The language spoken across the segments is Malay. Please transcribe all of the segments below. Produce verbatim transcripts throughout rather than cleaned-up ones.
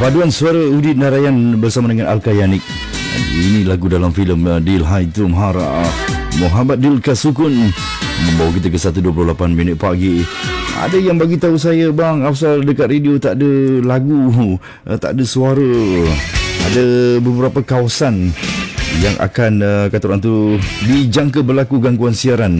Paduan suara Udit Narayan bersama dengan Alkayanik. Ini lagu dalam filem uh, Dil Hai Tumhara. Muhammad Dil Kasukun membawa kita ke satu dua puluh lapan minit pagi. Ada yang bagi tahu saya, bang, Afsal dekat radio tak ada lagu, uh, tak ada suara. Ada beberapa kawasan yang akan uh, kata orang tu dijangka berlaku gangguan siaran.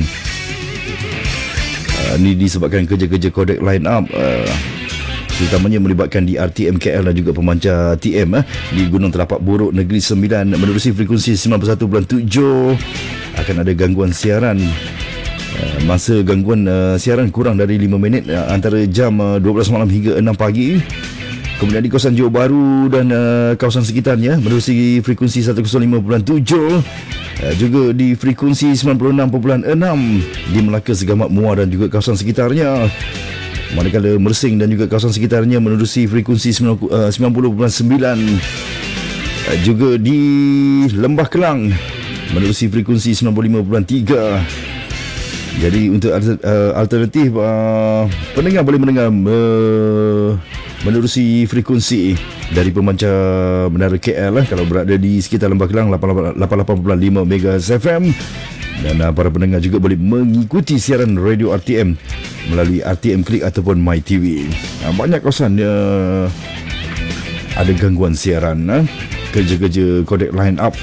Uh, ini disebabkan kerja-kerja kodek line up, uh, terutamanya melibatkan di R T M K L dan juga pemancar T M eh, di Gunung Telapak Borok Negeri Sembilan menerusi frekuensi sembilan puluh satu perpuluhan tujuh. Akan ada gangguan siaran. uh, Masa gangguan uh, siaran kurang dari lima minit, uh, antara jam uh, dua belas malam hingga enam pagi. Kemudian di kawasan Johor Bahru dan uh, kawasan sekitarnya menerusi frekuensi seratus lima perpuluhan tujuh. uh, Juga di frekuensi sembilan puluh enam perpuluhan enam di Melaka, Segamat, Muar dan juga kawasan sekitarnya. Manakala Mersing dan juga kawasan sekitarnya menerusi frekuensi sembilan puluh perpuluhan sembilan. Juga di Lembah Kelang menerusi frekuensi sembilan puluh lima perpuluhan tiga. Jadi untuk alternatif, pendengar boleh mendengar menerusi frekuensi dari pemancar Menara K L kalau berada di sekitar Lembah Kelang lapan puluh lapan perpuluhan lima megahertz F M. Dan uh, para pendengar juga boleh mengikuti siaran radio R T M melalui R T M Klik ataupun MyTV. Uh, banyak kawasan uh, ada gangguan siaran, uh, kerja-kerja kodek line up.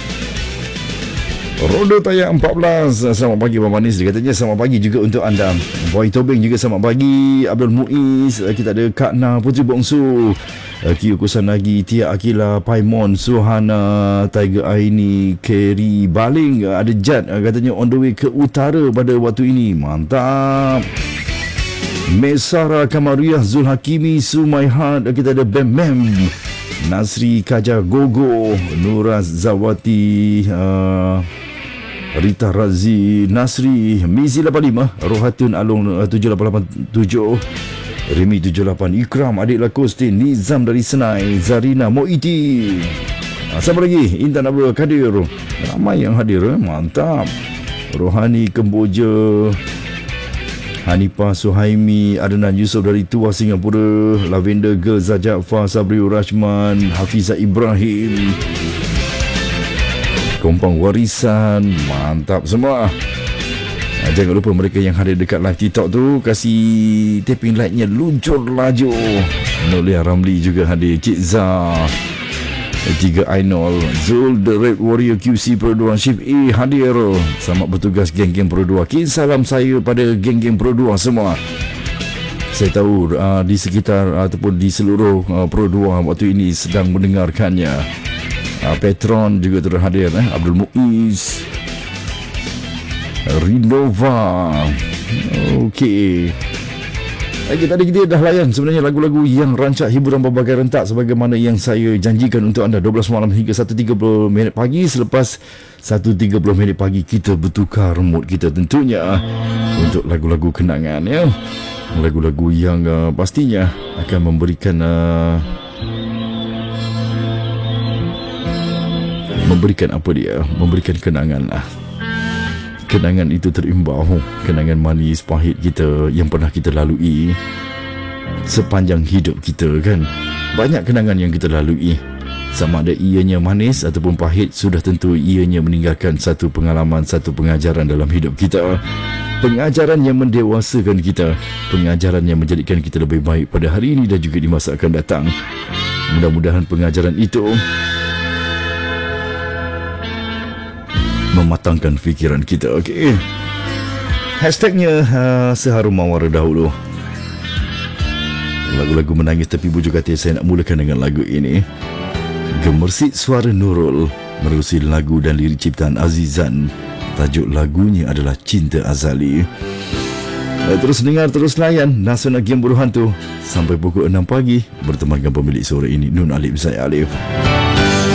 Roda Tayar empat belas. Selamat pagi Abang Manis. Dia katanya selamat pagi juga untuk anda. Boy Tobing juga selamat pagi. Abdul Muiz. Kita ada Kak Na Putri Bongsu, Kio Kusanagi, Tia Akila, Paimon, Suhana, Tiger Aini, Kerry Baling. Ada Jad katanya on the way ke utara pada waktu ini. Mantap. Mesara Kamariah, Zul Hakimi, Sumaihat. Kita ada Bam Mem, Nasri Kaja Gogo, Nura Zawati, uh, Rita Razi, Nasri, Mizi lapan puluh lima, Rohatun Along uh, tujuh lapan lapan tujuh, Remy tujuh lapan, Ikram, Adik Lakostin, Nizam dari Senai, Zarina Moiti. uh, Siapa lagi? Intan Abdul Kadir. Ramai yang hadir, eh? Mantap. Rohani Kemboja, Hanifah Suhaimi, Adnan Yusof dari Tua Singapura, Lavender Girl, Zajafar, Sabriul Rashman, Hafizah Ibrahim, Kompang Warisan. Mantap semua. Jangan lupa mereka yang hadir dekat live TikTok tu, kasih tapping like-nya luncur laju. Nolia Ramli juga hadir, Cik Zah, Tiga Ainol, Zul The Red Warrior Q C Pro dua, Shift A hadir. Selamat bertugas geng-geng Pro dua. Kirim salam saya pada geng-geng Pro dua semua. Saya tahu uh, di sekitar uh, ataupun di seluruh uh, Pro dua waktu ini sedang mendengarkannya. uh, Petron juga turut hadir, eh? Abdul Muiz, Rinova. Okey. Okay, tadi kita dah layan sebenarnya lagu-lagu yang rancak hiburan berbagai rentak sebagaimana yang saya janjikan untuk anda. Dua belas malam hingga satu tiga puluh minit pagi. Selepas satu tiga puluh minit pagi kita bertukar mood kita tentunya untuk lagu-lagu kenangan, ya. Lagu-lagu yang uh, pastinya akan memberikan uh, memberikan apa dia? Memberikan kenangan lah. Kenangan itu terimbau, kenangan manis pahit kita yang pernah kita lalui sepanjang hidup kita, kan. Banyak kenangan yang kita lalui, sama ada ianya manis ataupun pahit, sudah tentu ianya meninggalkan satu pengalaman, satu pengajaran dalam hidup kita. Pengajaran yang mendewasakan kita, pengajaran yang menjadikan kita lebih baik pada hari ini dan juga di masa akan datang. Mudah-mudahan pengajaran itu mematangkan fikiran kita. Okey. Hashtagnya uh, Seharum Mawar dahulu. Lagu-lagu menangis tepi bujur hati. Saya nak mulakan dengan lagu ini. Gemersit suara Nurul menerusi lagu dan lirik ciptaan Azizan. Tajuk lagunya adalah Cinta Azali. uh, Terus dengar, terus layan Nasional Game Buruh Hantu sampai pukul enam pagi bertemankan pemilik suara ini, Nun Alif, saya Alif.